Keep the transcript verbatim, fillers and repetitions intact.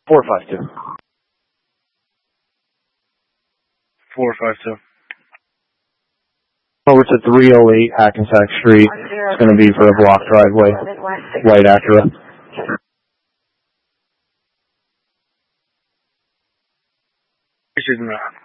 four five two. four five two. Over to three oh eight Hackensack Street. It's going to be for a block driveway. White Acura. Excuse me.